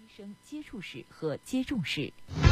生接触史和接种史。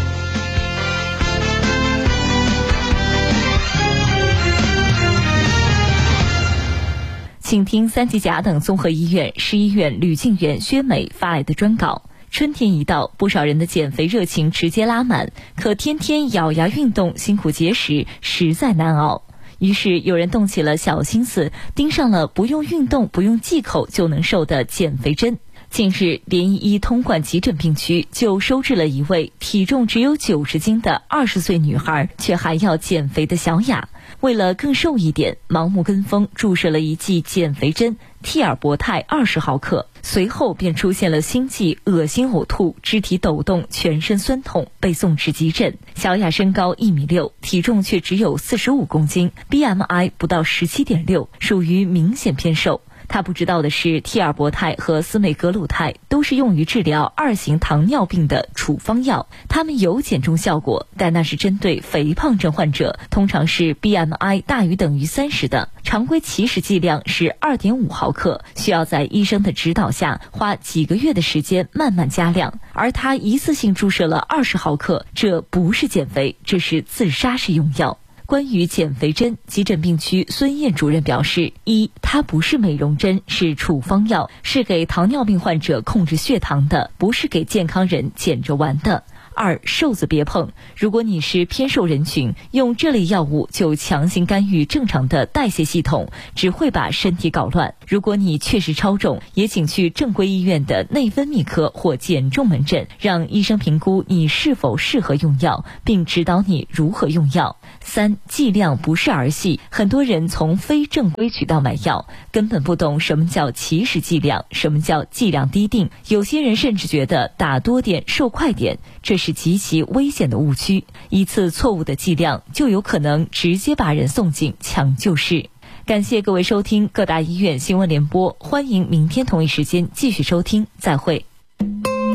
请听三级甲等综合医院市医院吕静媛、薛美发来的专稿。春天一到，不少人的减肥热情直接拉满，可天天咬牙运动、辛苦节食，实在难熬。于是有人动起了小心思，盯上了不用运动、不用忌口就能瘦的减肥针。近日，联谊通贯急诊病区就收治了一位体重只有90斤的20岁女孩，却还要减肥的小雅。为了更瘦一点，盲目跟风注射了一剂减肥针替尔博泰20毫克，随后便出现了心悸、恶心、呕吐、肢体抖动、全身酸痛，被送至急诊。小雅身高1.6米，体重却只有45公斤 ，BMI 不到17.6，属于明显偏瘦。他不知道的是，替尔博泰和司美格鲁肽都是用于治疗2型糖尿病的处方药，它们有减重效果，但那是针对肥胖症患者，通常是 BMI 大于等于30的。常规起始剂量是2.5毫克，需要在医生的指导下花几个月的时间慢慢加量。而他一次性注射了20毫克，这不是减肥，这是自杀式用药。关于减肥针，急诊病区孙燕主任表示：一，它不是美容针，是处方药，是给糖尿病患者控制血糖的，不是给健康人捡着玩的。二，瘦子别碰，如果你是偏瘦人群，用这类药物就强行干预正常的代谢系统，只会把身体搞乱。如果你确实超重，也请去正规医院的内分泌科或减重门诊，让医生评估你是否适合用药，并指导你如何用药。三，剂量不是儿戏，很多人从非正规渠道买药，根本不懂什么叫起始剂量，什么叫剂量低定，有些人甚至觉得打多点瘦快点，这是极其危险的误区，一次错误的剂量就有可能直接把人送进抢救室。感谢各位收听各大医院新闻联播，欢迎明天同一时间继续收听，再会。